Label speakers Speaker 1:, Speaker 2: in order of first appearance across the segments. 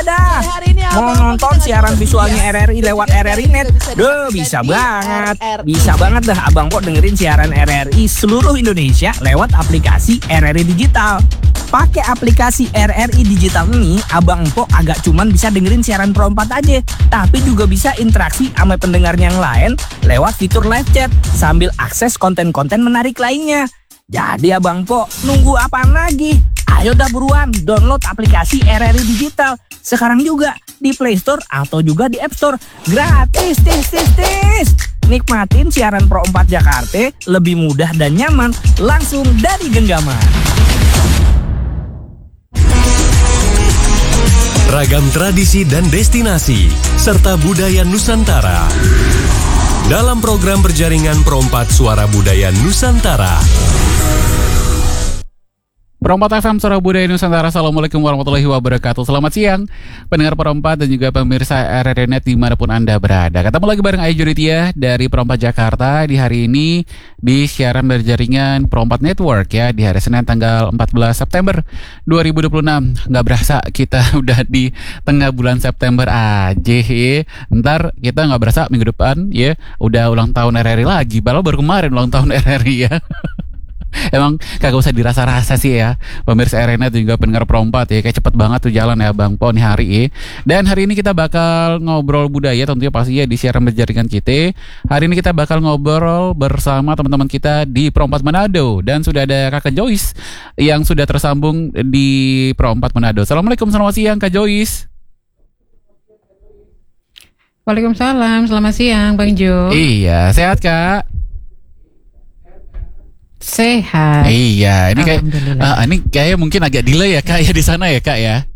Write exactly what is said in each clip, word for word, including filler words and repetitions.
Speaker 1: dah. Mau nonton siaran visualnya R R I lewat R R I Net? Duh, bisa banget. Bisa banget dah Abang Po dengerin siaran R R I seluruh Indonesia lewat aplikasi R R I Digital. Pakai aplikasi R R I Digital ini, Abang Po agak cuman bisa dengerin siaran Pro empat aja, tapi juga bisa interaksi sama pendengar yang lain lewat fitur live chat sambil akses konten-konten menarik lainnya. Jadi Abang Po, nunggu apaan lagi? Ayo dah buruan download aplikasi R R I Digital sekarang juga di Play Store atau juga di App Store. Gratis, tis, tis, tis. Nikmatin siaran Pro empat Jakarta lebih mudah dan nyaman langsung dari genggaman.
Speaker 2: Ragam tradisi dan destinasi serta budaya Nusantara dalam program berjaringan Pro empat Suara Budaya Nusantara.
Speaker 3: Pro empat F M Suara Budaya Nusantara. Assalamualaikum warahmatullahi wabarakatuh. Selamat siang pendengar Pro empat dan juga pemirsa R R I Net dimanapun Anda berada. Ketemu lagi bareng Ayu Juritia dari Pro empat Jakarta di hari ini di siaran berjaringan Pro empat Network ya, di hari Senin tanggal empat belas September dua ribu dua puluh enam. Nggak berasa kita udah di tengah bulan September aja ya. Ntar kita nggak berasa minggu depan ya udah ulang tahun R R I lagi. Padahal baru kemarin ulang tahun R R I ya. Emang kagak usah dirasa-rasa sih ya pemirsa R R I Net juga pendengar Pro empat ya. Kayak cepet banget tuh jalan ya Bang Po nih hari ini. Dan hari ini kita bakal ngobrol budaya tentunya pasti ya di siaran berjaringan kita. Hari ini kita bakal ngobrol bersama teman-teman kita di Pro empat Manado. Dan sudah ada Kakak Joyce yang sudah tersambung di Pro empat Manado. Assalamualaikum, selamat siang Kak Joyce.
Speaker 4: Waalaikumsalam, selamat siang Bang Jo.
Speaker 3: Iya, sehat Kak?
Speaker 4: Sehat.
Speaker 3: Iya, ini kayak uh, ini kayak mungkin agak delay ya Kak ya di sana ya Kak ya.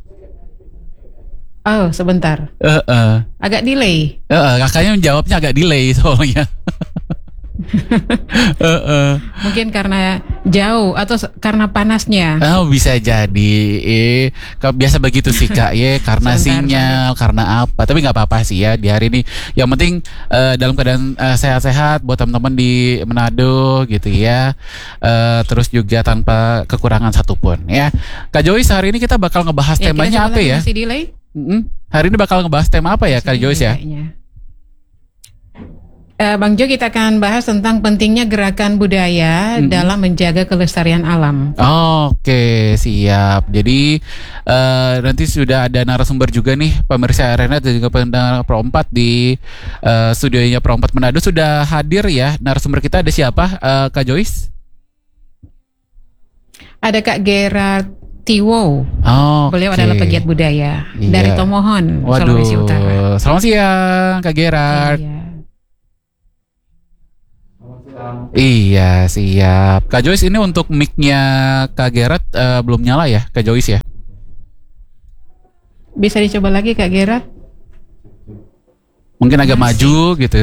Speaker 4: Oh, sebentar.
Speaker 3: Uh, uh.
Speaker 4: Agak delay.
Speaker 3: Uh, uh, kakaknya menjawabnya agak delay soalnya. uh, uh.
Speaker 4: Mungkin karena jauh atau karena panasnya.
Speaker 3: Oh, bisa jadi. Eh, biasa begitu sih Kak ya, karena sebentar, sinyal, sebentar. Karena apa? Tapi nggak apa-apa sih ya di hari ini. Yang penting uh, dalam keadaan uh, sehat-sehat buat teman-teman di Manado gitu ya. Uh, terus juga tanpa kekurangan satupun ya. Kak Joyce, hari ini kita bakal ngebahas ya, temanya apa ya?
Speaker 4: Masih delay?
Speaker 3: Mm-hmm. Hari ini bakal ngebahas tema apa ya Kak Joyce ya?
Speaker 4: Uh, Bang Jo, kita akan bahas tentang pentingnya gerakan budaya mm-hmm. dalam menjaga kelestarian alam.
Speaker 3: Oke, siap. Jadi uh, nanti sudah ada narasumber juga nih pemirsa R R I Net dan juga pendengar Pro empat di uh, studionya Pro empat Manado sudah hadir ya. Narasumber kita ada siapa uh, Kak Joyce?
Speaker 4: Ada Kak Gerard Tiwo.
Speaker 3: Oh,
Speaker 4: beliau
Speaker 3: okay.
Speaker 4: adalah pegiat budaya iya. dari Tomohon,
Speaker 3: Waduh.
Speaker 4: Sulawesi Utara.
Speaker 3: Selamat siang Kak Gerard. Iya. Iya, siap. Kak Joyce, ini untuk mic-nya Kak Gerard uh, belum nyala ya Kak Joyce ya?
Speaker 4: Bisa dicoba lagi Kak Gerard?
Speaker 3: Mungkin agak Masih. maju gitu.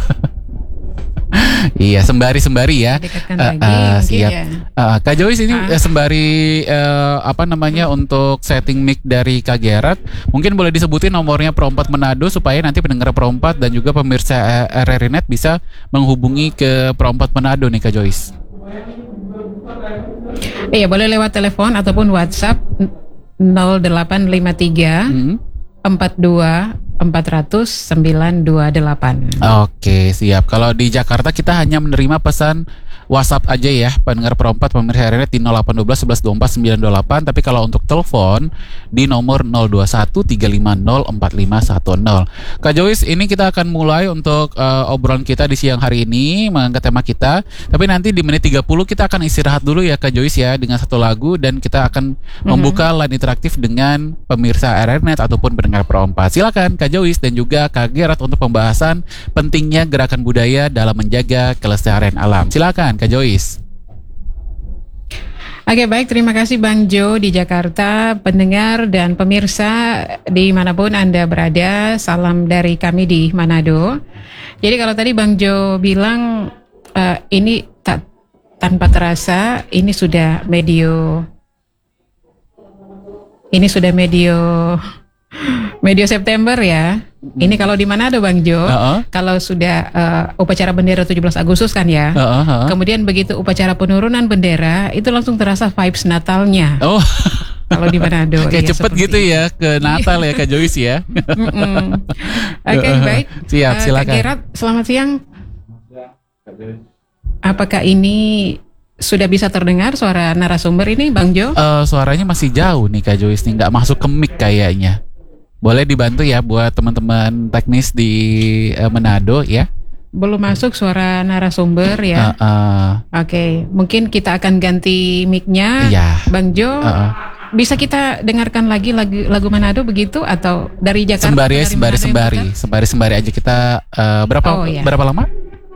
Speaker 3: Iya, sembari-sembari ya.
Speaker 4: Dekatkan
Speaker 3: uh,
Speaker 4: lagi,
Speaker 3: uh, siap. Ya. Uh, Kak Joyce ini ah. sembari uh, apa namanya untuk setting mic dari Kak Gerard, mungkin boleh disebutin nomornya Pro empat Manado supaya nanti pendengar Pro empat dan juga pemirsa R R I Net bisa menghubungi ke Pro empat Manado nih Kak Joyce.
Speaker 4: Iya, boleh lewat telepon ataupun WhatsApp nol delapan lima tiga empat dua empat nol nol sembilan dua delapan.
Speaker 3: Oke, siap. Kalau di Jakarta kita hanya menerima pesan WhatsApp aja ya pendengar Pro empat pemirsa R R I Net di nol delapan satu dua satu satu dua empat sembilan dua delapan. Tapi kalau untuk telepon di nomor nol dua satu tiga lima nol empat lima satu nol. Kak Joyce, ini kita akan mulai untuk uh, obrolan kita di siang hari ini mengangkat tema kita. Tapi nanti di menit tiga puluh kita akan istirahat dulu ya Kak Joyce ya dengan satu lagu, dan kita akan mm-hmm. membuka line interaktif dengan pemirsa R R I Net ataupun pendengar Pro empat. Silakan Kak Joyce dan juga Kak Gerard untuk pembahasan pentingnya gerakan budaya dalam menjaga kelestarian alam. Silakan Kak Joyce.
Speaker 4: Oke, baik, terima kasih Bang Jo di Jakarta, pendengar dan pemirsa dimanapun Anda berada, salam dari kami di Manado. Jadi kalau tadi Bang Jo bilang uh, ini tak, tanpa terasa ini sudah medio ini sudah medio medio September ya. Ini kalau di Manado Bang Jo, uh-uh. kalau sudah uh, upacara bendera tujuh belas Agustus kan ya. Uh-uh, uh-uh. Kemudian begitu upacara penurunan bendera, itu langsung terasa vibes Natalnya.
Speaker 3: Oh.
Speaker 4: Kalau di Manado.
Speaker 3: Kayak
Speaker 4: iya,
Speaker 3: cepet
Speaker 4: seperti
Speaker 3: gitu ya ke Natal ya Kak Joyce ya.
Speaker 4: Mm-mm. Oke, baik.
Speaker 3: Siap,
Speaker 4: Eh,
Speaker 3: silakan.
Speaker 4: Kak Gerard, selamat siang. Apakah ini sudah bisa terdengar suara narasumber ini, Bang Jo?
Speaker 3: Eh, suaranya masih jauh nih Kak Joyce nih, nggak masuk ke mic kayaknya. Boleh dibantu ya buat teman-teman teknis di eh, Manado ya.
Speaker 4: Belum masuk suara narasumber ya.
Speaker 3: Eh, eh,
Speaker 4: Oke, mungkin kita akan ganti mic-nya,
Speaker 3: Iya.
Speaker 4: Bang Jo.
Speaker 3: eh, eh.
Speaker 4: Bisa kita dengarkan lagi lagu lagu Manado begitu atau dari Jakarta?
Speaker 3: Sembari ya,
Speaker 4: atau dari
Speaker 3: sembari
Speaker 4: Manado yang
Speaker 3: sembari,
Speaker 4: putar?
Speaker 3: sembari sembari aja kita eh, berapa
Speaker 4: Oh, iya.
Speaker 3: berapa lama?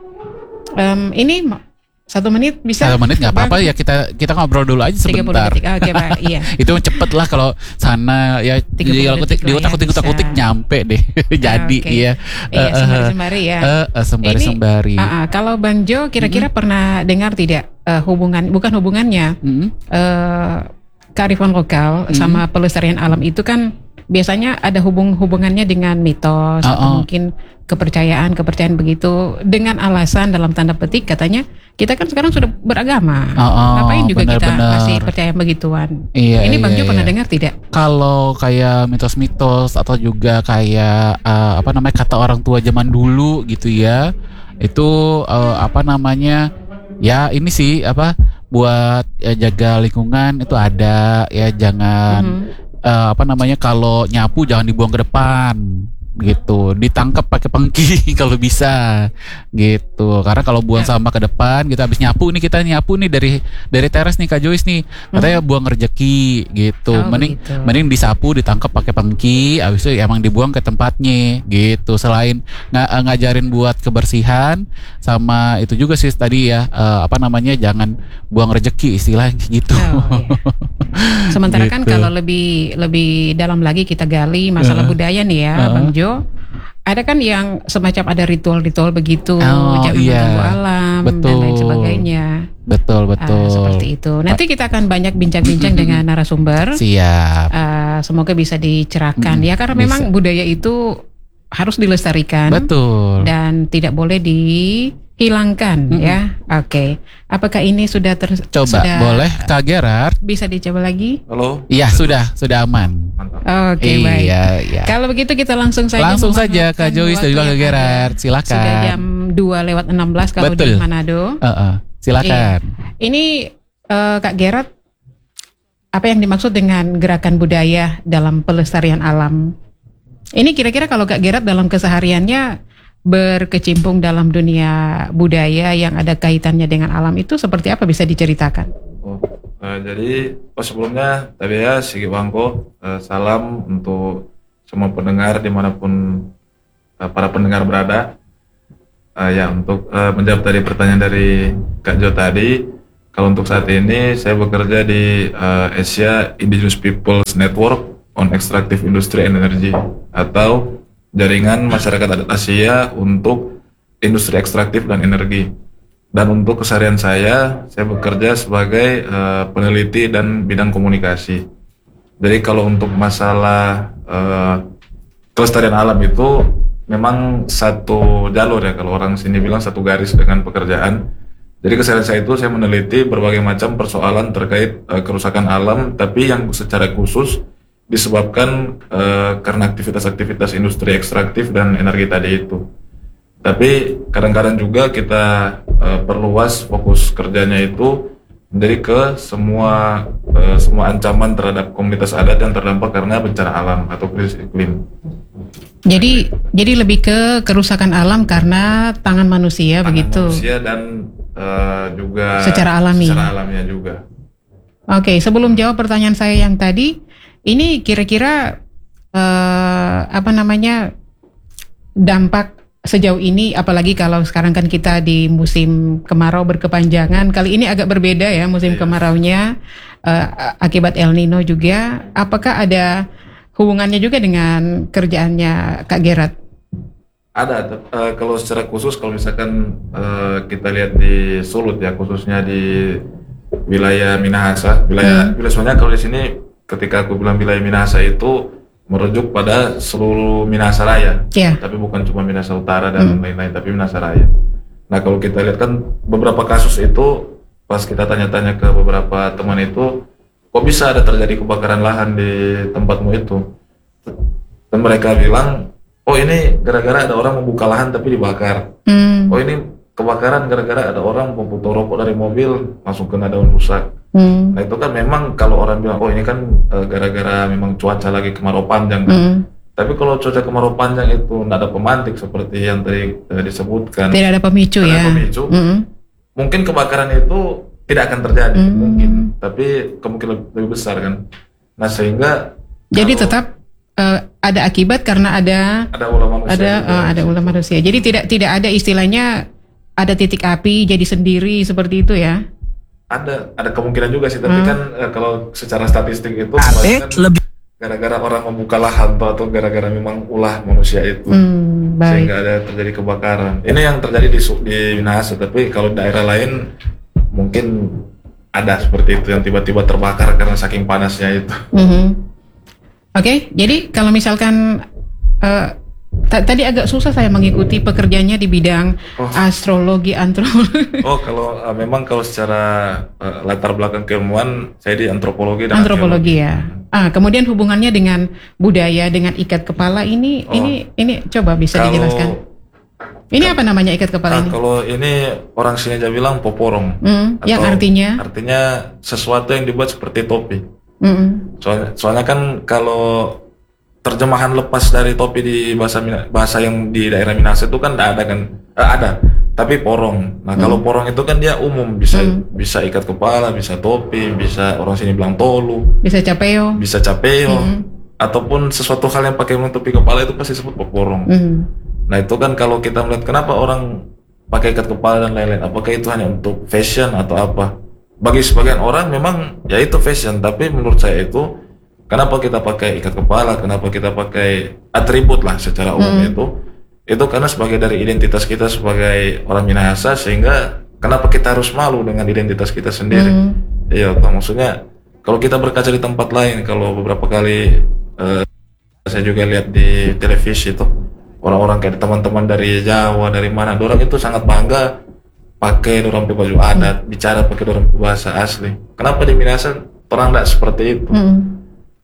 Speaker 4: Em, ini ma- satu menit bisa?
Speaker 3: Satu menit nggak apa-apa
Speaker 4: Bang?
Speaker 3: ya, kita kita ngobrol dulu aja
Speaker 4: tiga puluh
Speaker 3: sebentar.
Speaker 4: detik. Oke, Pak. Iya.
Speaker 3: Itu cepet lah kalau sana ya
Speaker 4: tiga puluh
Speaker 3: di kutik
Speaker 4: detik
Speaker 3: di
Speaker 4: lah
Speaker 3: otak
Speaker 4: ya,
Speaker 3: kutik kutik kutik
Speaker 4: bisa.
Speaker 3: nyampe deh. Jadi
Speaker 4: Oke.
Speaker 3: iya.
Speaker 4: Iya,
Speaker 3: Eh, eh,
Speaker 4: sembari-sembari ya.
Speaker 3: eh, eh, sembari
Speaker 4: Ini,
Speaker 3: sembari.
Speaker 4: ah, ah, kalau Bang Jo kira-kira pernah dengar tidak eh, hubungan bukan hubungannya
Speaker 3: Mm-mm.
Speaker 4: eh, kearifan lokal
Speaker 3: Mm-mm.
Speaker 4: sama pelestarian alam itu kan biasanya ada hubung-hubungannya dengan mitos
Speaker 3: Oh,
Speaker 4: atau
Speaker 3: oh.
Speaker 4: mungkin kepercayaan kepercayaan begitu dengan alasan dalam tanda petik katanya kita kan sekarang sudah beragama,
Speaker 3: Oh, oh,
Speaker 4: ngapain juga kita
Speaker 3: benar-benar.
Speaker 4: masih percaya begituan.
Speaker 3: Iya,
Speaker 4: Ini Bang
Speaker 3: iya,
Speaker 4: Jo pernah
Speaker 3: iya.
Speaker 4: dengar tidak?
Speaker 3: Kalau kayak mitos-mitos atau juga kayak eh, apa namanya kata orang tua zaman dulu gitu ya, itu eh, apa namanya ya ini sih apa buat ya, jaga lingkungan itu ada ya jangan
Speaker 4: Mhm.
Speaker 3: eh, apa namanya kalau nyapu jangan dibuang ke depan gitu, ditangkap pakai pengki kalau bisa gitu, karena kalau buang
Speaker 4: Ya.
Speaker 3: sampah ke depan kita habis nyapu nih kita nyapu nih dari dari teras nih Kak Joyce nih katanya buang rezeki gitu,
Speaker 4: Oh,
Speaker 3: mending
Speaker 4: begitu.
Speaker 3: mending disapu ditangkap pakai pengki habis itu emang dibuang ke tempatnya gitu, selain nga- eh, ngajarin buat kebersihan sama itu juga sih tadi ya eh, apa namanya jangan buang rezeki istilahnya gitu.
Speaker 4: Oh, iya. Sementara kan
Speaker 3: Gitu.
Speaker 4: kalau lebih lebih dalam lagi kita gali masalah
Speaker 3: Uh-uh.
Speaker 4: budaya nih ya,
Speaker 3: Uh-uh.
Speaker 4: Bang Jo. Ada kan yang semacam ada ritual-ritual begitu,
Speaker 3: Oh,
Speaker 4: jangan
Speaker 3: iya.
Speaker 4: mengganggu alam dan
Speaker 3: Betul.
Speaker 4: lain sebagainya.
Speaker 3: Betul betul.
Speaker 4: Ah, seperti itu. Nanti kita akan banyak bincang-bincang dengan narasumber.
Speaker 3: Siap.
Speaker 4: Ah, semoga bisa dicerahkan
Speaker 3: Mm-mm,
Speaker 4: ya karena
Speaker 3: bisa.
Speaker 4: memang budaya itu harus dilestarikan
Speaker 3: Betul.
Speaker 4: dan tidak boleh dihilangkan
Speaker 3: Mm-mm.
Speaker 4: ya. Oke. Apakah ini sudah ter
Speaker 3: Coba
Speaker 4: sudah
Speaker 3: boleh Kak Gerard?
Speaker 4: bisa dicoba lagi?
Speaker 5: Halo,
Speaker 3: Iya sudah sudah aman.
Speaker 5: mantap.
Speaker 4: Oke, baik.
Speaker 3: Iya iya.
Speaker 4: Kalau begitu kita langsung saja
Speaker 3: Langsung saja
Speaker 4: memanfaatkan
Speaker 3: Kak Joyce dan
Speaker 4: waktu
Speaker 3: juga
Speaker 4: yang
Speaker 3: Kak
Speaker 4: ada.
Speaker 3: Gerard. Silakan.
Speaker 4: Sudah jam dua lewat enam belas kalau
Speaker 3: Betul.
Speaker 4: di Manado.
Speaker 3: Eh, eh, silakan.
Speaker 4: Ini eh, Kak Gerard, apa yang dimaksud dengan gerakan budaya dalam pelestarian alam? Ini kira-kira kalau Kak Gerard dalam kesehariannya berkecimpung dalam dunia budaya yang ada kaitannya dengan alam itu seperti apa, bisa diceritakan?
Speaker 5: Oh, eh, jadi oh sebelumnya tadi ya Sigi Wangko, eh, salam untuk semua pendengar dimanapun eh, para pendengar berada. Eh, ya untuk eh, menjawab tadi pertanyaan dari Kak Jo tadi, kalau untuk saat ini saya bekerja di eh, Asia Indigenous Peoples Network on Extractive Industry and Energy atau jaringan masyarakat adat Asia untuk industri ekstraktif dan energi. Dan untuk keseharian saya, saya bekerja sebagai eh, peneliti dan bidang komunikasi. Jadi kalau untuk masalah eh, kelestarian alam itu memang satu jalur ya, kalau orang sini bilang satu garis dengan pekerjaan. Jadi keseharian saya itu saya meneliti berbagai macam persoalan terkait eh, kerusakan alam, tapi yang secara khusus disebabkan eh, karena aktivitas-aktivitas industri ekstraktif dan energi tadi itu. Tapi kadang-kadang juga kita eh, perluas fokus kerjanya itu menjadi ke semua eh, semua ancaman terhadap komunitas adat yang terdampak karena bencana alam atau krisis iklim.
Speaker 4: Jadi jadi lebih ke kerusakan alam karena tangan manusia
Speaker 5: Tangan
Speaker 4: begitu.
Speaker 5: manusia dan eh, juga
Speaker 4: Secara alami.
Speaker 5: Secara alamiah juga.
Speaker 4: Oke, sebelum jawab pertanyaan saya yang tadi, ini kira-kira eh, apa namanya dampak sejauh ini, apalagi kalau sekarang kan kita di musim kemarau berkepanjangan, kali ini agak berbeda ya musim
Speaker 5: Iya.
Speaker 4: kemaraunya eh, akibat El Nino juga. Apakah ada hubungannya juga dengan kerjaannya Kak Gerard?
Speaker 5: Ada, tep- eh, kalau secara khusus kalau misalkan eh, kita lihat di Sulut ya, khususnya di wilayah Minahasa, wilayah, wilayah soalnya kalau di sini ketika aku bilang wilayah Minahasa itu merujuk pada seluruh Minahasa Raya,
Speaker 4: Ya.
Speaker 5: tapi bukan cuma Minahasa Utara dan lain-lain, tapi Minahasa Raya. Nah kalau kita lihat kan beberapa kasus itu pas kita tanya-tanya ke beberapa teman itu kok bisa ada terjadi kebakaran lahan di tempatmu itu? Dan mereka bilang, oh ini gara-gara ada orang membuka lahan tapi dibakar.
Speaker 4: Hmm.
Speaker 5: Oh ini kebakaran gara-gara ada orang memputar rokok dari mobil langsung kena daun rusak.
Speaker 4: Hmm.
Speaker 5: Nah itu kan memang kalau orang bilang, oh ini kan uh, gara-gara memang cuaca lagi kemarau panjang kan.
Speaker 4: Hmm.
Speaker 5: Tapi kalau cuaca kemarau panjang itu tidak ada pemantik seperti yang tadi uh, disebutkan,
Speaker 4: Tidak ada pemicu
Speaker 5: tidak
Speaker 4: ya.
Speaker 5: ada pemicu,
Speaker 4: Hmm.
Speaker 5: mungkin kebakaran itu tidak akan terjadi,
Speaker 4: Hmm.
Speaker 5: mungkin. Tapi kemungkinan lebih, lebih besar kan. Nah sehingga
Speaker 4: Jadi
Speaker 5: kalau
Speaker 4: tetap eh, ada akibat karena ada
Speaker 5: ada ulah manusia.
Speaker 4: ada
Speaker 5: juga.
Speaker 4: eh, ada ulah manusia. Jadi tidak tidak ada istilahnya ada titik api jadi sendiri seperti itu ya.
Speaker 5: Ada ada kemungkinan juga sih, tapi
Speaker 4: Hmm.
Speaker 5: kan uh, kalau secara statistik itu
Speaker 1: Ate
Speaker 5: kebanyakan
Speaker 1: lebih
Speaker 5: gara-gara orang membuka lahan atau gara-gara memang ulah manusia itu.
Speaker 4: Hmm, baik.
Speaker 5: Sehingga ada terjadi kebakaran. Ini yang terjadi di Su- di Minahasa, tapi kalau di daerah lain mungkin ada seperti itu yang tiba-tiba terbakar karena saking panasnya itu.
Speaker 4: Mhm. Oke, jadi kalau misalkan eh, ta- tadi agak susah saya mengikuti pekerjaannya di bidang
Speaker 5: Oh.
Speaker 4: astrologi, antropologi.
Speaker 5: Oh, kalau uh, memang kalau secara uh, latar belakang keilmuan saya di antropologi dan
Speaker 4: Antropologi ya. Ah, kemudian hubungannya dengan budaya, dengan ikat kepala ini,
Speaker 5: Oh.
Speaker 4: ini, ini coba bisa
Speaker 5: Kalau-
Speaker 4: dijelaskan. Ini apa namanya ikat kepala
Speaker 5: Ah,
Speaker 4: ini?
Speaker 5: kalau ini orang sini aja bilang poporong.
Speaker 4: Hmm, yang
Speaker 5: Atau
Speaker 4: artinya?
Speaker 5: Artinya sesuatu yang dibuat seperti topi.
Speaker 4: Hmm,
Speaker 5: Soalnya, soalnya kan kalau terjemahan lepas dari topi di bahasa Mina- bahasa yang di daerah Minahasa itu kan tidak ada kan, eh, ada, tapi porong. Nah kalau porong itu kan dia umum, bisa
Speaker 4: Hmm.
Speaker 5: bisa ikat kepala, bisa topi, bisa orang sini bilang tolu,
Speaker 4: bisa capeo.
Speaker 5: bisa capeo,
Speaker 4: Hmm.
Speaker 5: ataupun sesuatu hal yang pakai menutupi kepala itu pasti disebut porong.
Speaker 4: Hmm,
Speaker 5: Nah itu kan kalau kita melihat kenapa orang pakai ikat kepala dan lain-lain, apakah itu hanya untuk fashion atau apa? Bagi sebagian orang memang ya itu fashion, tapi menurut saya itu kenapa kita pakai ikat kepala, kenapa kita pakai atribut lah secara umum itu, itu karena sebagai dari identitas kita sebagai orang Minahasa, sehingga kenapa kita harus malu dengan identitas kita sendiri?
Speaker 4: Hmm.
Speaker 5: Iya, Pak. Maksudnya kalau kita berkaca di tempat lain, kalau beberapa kali eh, saya juga lihat di televisi itu orang-orang kayak teman-teman dari Jawa, dari mana, orang itu sangat bangga pakai dorang pakai baju adat, bicara pakai dorang bahasa asli. Kenapa di Minahasa orang tidak seperti itu?
Speaker 4: hmm.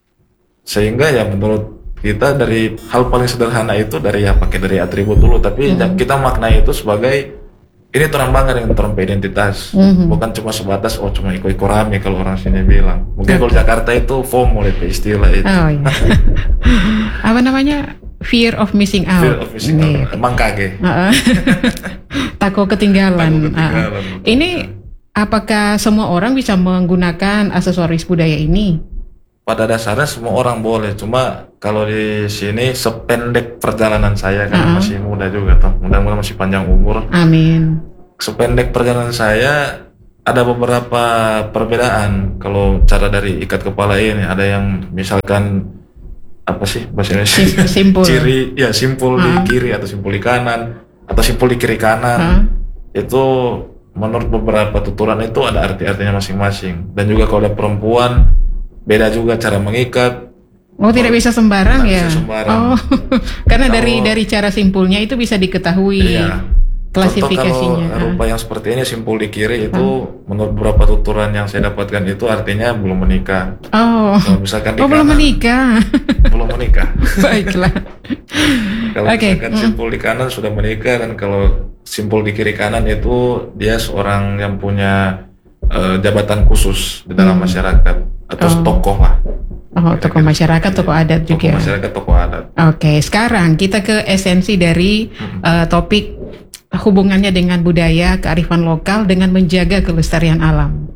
Speaker 5: Sehingga ya menurut kita dari hal paling sederhana itu dari ya pakai dari atribut dulu, tapi kita maknai itu sebagai ini orang bangga dengan orang identitas,
Speaker 4: Mhm.
Speaker 5: bukan cuma sebatas oh cuma iko-iko rame kalau orang sini bilang. Mungkin kalau Jakarta itu FOMO itu istilah itu.
Speaker 4: Oh iya. Apa namanya? Fear of missing out.
Speaker 5: Fear of missing out.
Speaker 4: Iya.
Speaker 5: Emang kage.
Speaker 4: Heeh. Takut ketinggalan.
Speaker 5: Takut ketinggalan,
Speaker 4: Heeh.
Speaker 5: betul.
Speaker 4: Ini apakah semua orang bisa menggunakan aksesoris budaya ini?
Speaker 5: Pada dasarnya semua orang boleh, cuma kalau di sini sependek perjalanan saya kan
Speaker 4: Uh-uh.
Speaker 5: masih muda juga toh, mudah-mudahan masih panjang umur.
Speaker 4: Amin.
Speaker 5: Sependek perjalanan saya ada beberapa perbedaan kalau cara dari ikat kepala ini. Ada yang misalkan apa sih bahasa Indonesia?
Speaker 4: Sim- simpul.
Speaker 5: Ciri ya simpul
Speaker 4: Uh-uh.
Speaker 5: di kiri atau simpul di kanan atau simpul di kiri kanan.
Speaker 4: Uh-uh.
Speaker 5: Itu menurut beberapa tuturan itu ada arti-artinya masing-masing. Dan juga kalau ada perempuan beda juga cara mengikat.
Speaker 4: Oh, tidak bisa sembarang
Speaker 5: Tidak
Speaker 4: ya?
Speaker 5: bisa sembarang.
Speaker 4: Oh, karena dari
Speaker 5: Kalau-
Speaker 4: dari cara simpulnya itu bisa diketahui
Speaker 5: Iya.
Speaker 4: klasifikasinya.
Speaker 5: Contoh kalau rupa yang seperti ini simpul di kiri itu menurut beberapa tuturan yang saya dapatkan itu artinya belum menikah.
Speaker 4: Oh,
Speaker 5: Kalau misalkan di
Speaker 4: oh belum
Speaker 5: kanan,
Speaker 4: menikah.
Speaker 5: belum menikah.
Speaker 4: Baiklah.
Speaker 5: Kalau
Speaker 4: Oke,
Speaker 5: misalkan
Speaker 4: mm.
Speaker 5: simpul di kanan sudah menikah, dan kalau simpul di kiri kanan itu dia seorang yang punya eh, jabatan khusus di dalam
Speaker 4: Hmm.
Speaker 5: masyarakat atau
Speaker 4: Oh.
Speaker 5: tokoh lah.
Speaker 4: Oh, tokoh masyarakat, tokoh adat
Speaker 5: Tokoh
Speaker 4: juga.
Speaker 5: masyarakat, tokoh adat.
Speaker 4: Oke, sekarang kita ke esensi dari eh, topik hubungannya dengan budaya, kearifan lokal dengan menjaga kelestarian alam.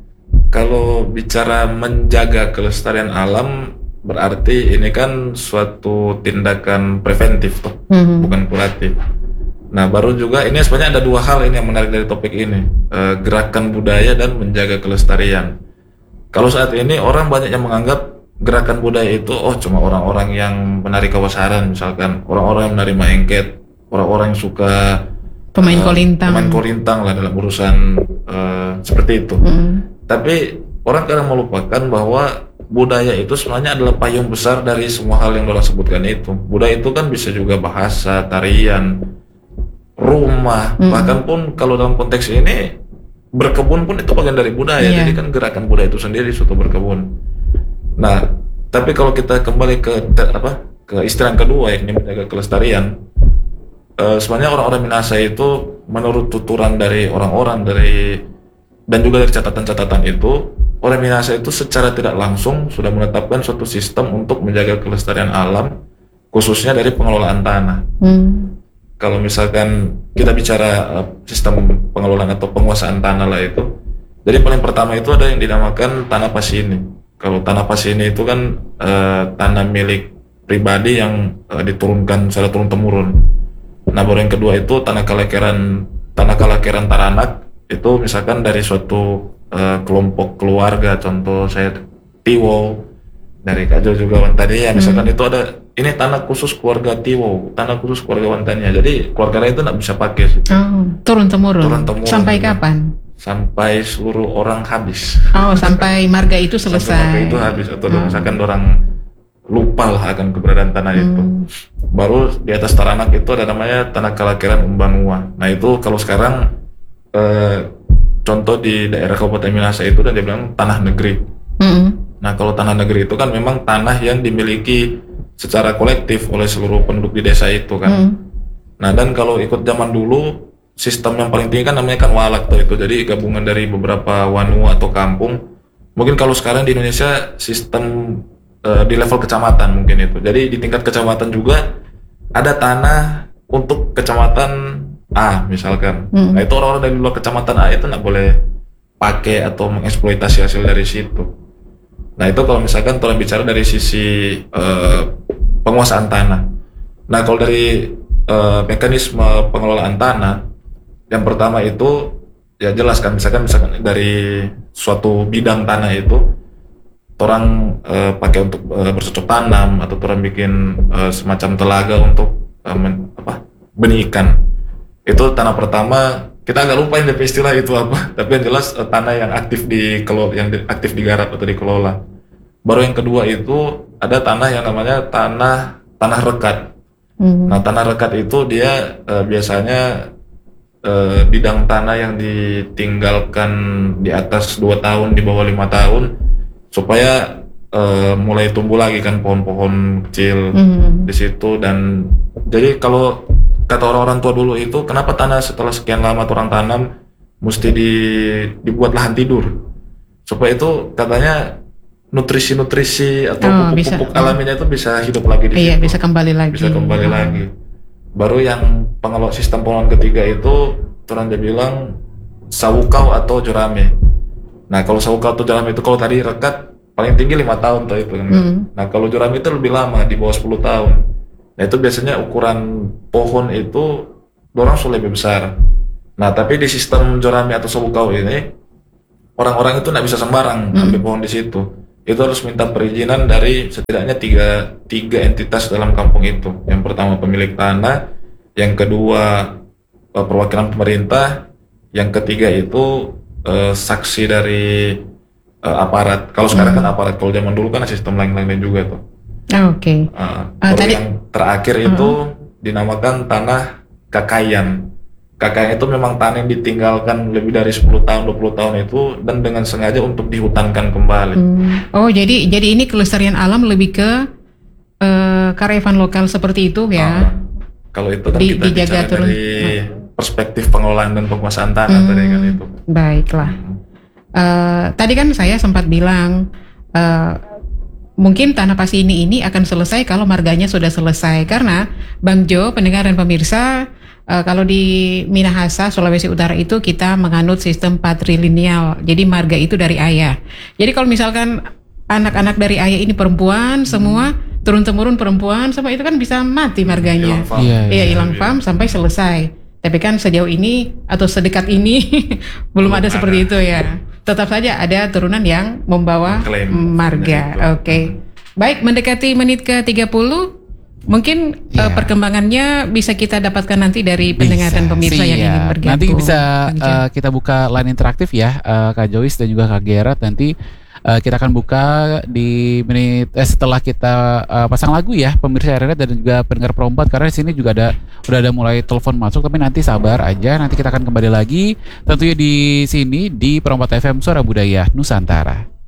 Speaker 5: Kalau bicara menjaga kelestarian alam, berarti ini kan suatu tindakan preventif toh,
Speaker 4: Mhm.
Speaker 5: bukan kuratif. Nah, baru juga ini sebenarnya ada dua hal ini yang menarik dari topik ini, eh, gerakan budaya dan menjaga kelestarian. Kalau saat ini orang banyak yang menganggap gerakan budaya itu oh cuma orang-orang yang menari kawasaran, misalkan orang-orang yang menari maengket, orang-orang yang suka
Speaker 4: Pemain
Speaker 5: eh,
Speaker 4: kolintang.
Speaker 5: pemain kolintang lah dalam urusan eh, seperti itu.
Speaker 4: Mhm.
Speaker 5: Tapi orang kadang melupakan bahwa budaya itu sebenarnya adalah payung besar dari semua hal yang orang sebutkan itu. Budaya itu kan bisa juga bahasa, tarian, rumah,
Speaker 4: Mm.
Speaker 5: bahkan pun kalau dalam konteks ini berkebun pun itu bagian dari budaya.
Speaker 4: Iya.
Speaker 5: Jadi kan gerakan budaya itu sendiri suatu berkebun. Nah, tapi kalau kita kembali ke te- apa ke istilah kedua yakni menjaga kelestarian, eh, sebenarnya orang-orang Minahasa itu menurut tuturan dari orang-orang dari dan juga dari catatan-catatan itu, orang Minahasa itu secara tidak langsung sudah menetapkan suatu sistem untuk menjaga kelestarian alam, khususnya dari pengelolaan tanah.
Speaker 4: Hmm.
Speaker 5: Kalau misalkan kita bicara uh, sistem pengelolaan atau penguasaan tanah lah itu, jadi paling pertama itu ada yang dinamakan tanah pasini. Kalau tanah pasini itu kan uh, tanah milik pribadi yang uh, diturunkan secara turun temurun. Nah, baru yang kedua itu tanah kalekeran tanah kalekeran Taranak, itu misalkan dari suatu uh, kelompok keluarga, contoh saya Tiwo dari Kak Jo juga Wantania, ya, misalkan
Speaker 4: Hmm.
Speaker 5: itu ada ini tanah khusus keluarga Tiwo, tanah khusus keluarga Wantania. Jadi keluarga lain itu nggak bisa pakai situ.
Speaker 4: Oh, turun temurun.
Speaker 5: Turun-temurun.
Speaker 4: Sampai
Speaker 5: Juga.
Speaker 4: kapan?
Speaker 5: Sampai seluruh orang habis.
Speaker 4: Oh, sampai marga itu
Speaker 5: Sampai
Speaker 4: selesai.
Speaker 5: marga itu habis atau
Speaker 4: Oh.
Speaker 5: misalkan orang lupa lah akan keberadaan tanah itu.
Speaker 4: Hmm.
Speaker 5: Baru di atas Taranak itu ada namanya tanah kalakeran Umbanua. Nah itu kalau sekarang eh, contoh di daerah Kabupaten Minahasa itu dan dia bilang tanah negeri.
Speaker 4: Mm-mm.
Speaker 5: Nah kalau tanah negeri itu kan memang tanah yang dimiliki secara kolektif oleh seluruh penduduk di desa itu kan.
Speaker 4: Mm.
Speaker 5: Nah dan kalau ikut zaman dulu sistem yang paling tinggi kan namanya kan walak tuh itu. Jadi gabungan dari beberapa wanu atau kampung. Mungkin kalau sekarang di Indonesia sistem eh, di level kecamatan mungkin itu. Jadi di tingkat kecamatan juga ada tanah untuk kecamatan A misalkan.
Speaker 4: Hmm.
Speaker 5: Nah itu orang-orang dari luar kecamatan A itu nggak boleh pakai atau mengeksploitasi hasil dari situ. Nah itu kalau misalkan kita bicara dari sisi eh, penguasaan tanah. Nah kalau dari eh, mekanisme pengelolaan tanah, yang pertama itu ya jelas kan misalkan misalkan dari suatu bidang tanah itu orang eh, pakai untuk eh, bercocok tanam atau orang bikin eh, semacam telaga untuk eh, men- apa benih ikan. Itu tanah pertama kita agak lupa ini istilah itu apa, tapi yang jelas eh, tanah yang aktif di yang di- aktif digarap atau dikelola. Baru yang kedua itu ada tanah yang namanya tanah tanah rekat.
Speaker 4: Mm.
Speaker 5: Nah tanah rekat itu dia eh, biasanya eh, bidang tanah yang ditinggalkan di atas dua tahun di bawah lima tahun supaya eh, mulai tumbuh lagi kan pohon-pohon kecil
Speaker 4: Mm.
Speaker 5: di situ. Dan jadi kalau kata orang-orang tua dulu itu kenapa tanah setelah sekian lama orang tanam mesti di, dibuat lahan tidur supaya itu katanya nutrisi-nutrisi atau
Speaker 4: Oh, bisa.
Speaker 5: pupuk-pupuk alaminya itu bisa hidup lagi di
Speaker 4: Iya,
Speaker 5: situ.
Speaker 4: bisa kembali lagi.
Speaker 5: Bisa kembali
Speaker 4: Oh.
Speaker 5: lagi. Baru yang pengelola sistem pengelolaan ketiga itu orang dia bilang sawukau atau jurame. Nah kalau sawukau atau jurame itu kalau tadi rekat paling tinggi lima tahun tuh itu kan.
Speaker 4: Hmm.
Speaker 5: Nah kalau jurame itu lebih lama di bawah sepuluh tahun. Nah itu biasanya ukuran pohon itu dorang sudah lebih besar. Nah tapi di sistem jurame atau sawukau ini orang-orang itu nggak bisa sembarang
Speaker 4: Hmm.
Speaker 5: ambil pohon di situ. Itu harus minta perizinan dari setidaknya tiga, tiga entitas dalam kampung itu. Yang pertama pemilik tanah, yang kedua eh, perwakilan pemerintah, yang ketiga itu eh, saksi dari eh, aparat. Kalau sekarang kan aparat, kalau zaman dulu kan ada sistem lain-lain juga tuh.
Speaker 4: Ah, Oke.
Speaker 5: Uh,
Speaker 4: Ah,
Speaker 5: baru
Speaker 4: tadi-
Speaker 5: yang terakhir itu dinamakan tanah kakayan. Kakayan itu memang tanah yang ditinggalkan lebih dari sepuluh tahun, dua puluh tahun itu dan dengan sengaja untuk dihutankan kembali.
Speaker 4: Hmm. Oh, jadi jadi ini kelestarian alam lebih ke eh, kearifan lokal seperti itu ya.
Speaker 5: Uh, kalau itu kan
Speaker 4: Di-
Speaker 5: kita
Speaker 4: dijaga
Speaker 5: bicara
Speaker 4: turun.
Speaker 5: dari perspektif pengelolaan dan penguasaan tanah
Speaker 4: Hmm,
Speaker 5: tadi kan itu.
Speaker 4: Baiklah.
Speaker 5: Hmm.
Speaker 4: Eh, tadi kan saya sempat bilang eh, mungkin tanah pasini ini akan selesai kalau marganya sudah selesai karena Bang Jo, pendengar dan pemirsa, eh, kalau di Minahasa, Sulawesi Utara itu kita menganut sistem patrilineal. Jadi marga itu dari ayah. Jadi kalau misalkan anak-anak dari ayah ini perempuan semua turun temurun perempuan semua itu kan bisa mati marganya.
Speaker 5: Hilang paham.
Speaker 3: Iya,
Speaker 4: Iya, hilang pam sampai selesai. Tapi kan sejauh ini atau sedekat ini belum ada
Speaker 5: Belum
Speaker 4: seperti
Speaker 5: ada.
Speaker 4: itu ya. Tetap saja ada turunan yang membawa
Speaker 5: Mengklaim
Speaker 4: marga.
Speaker 5: itu.
Speaker 4: Oke. Baik, mendekati menit ke tiga puluh. Mungkin
Speaker 3: Ya.
Speaker 4: eh, perkembangannya bisa kita dapatkan nanti dari pendengar dan
Speaker 3: Bisa,
Speaker 4: pemirsa yang
Speaker 3: siap.
Speaker 4: ingin bergabung.
Speaker 3: Nanti bisa
Speaker 4: Bang Jo.
Speaker 3: eh, kita buka line interaktif ya, eh, Kak Joyce dan juga Kak Gerard nanti Uh, kita akan buka di menit eh, setelah kita uh, pasang lagu ya, pemirsa R R I dan juga pendengar Perompat, karena di sini juga ada udah ada mulai telepon masuk, tapi nanti sabar aja, nanti kita akan kembali lagi tentunya di sini di Perompat F M Suara Budaya Nusantara.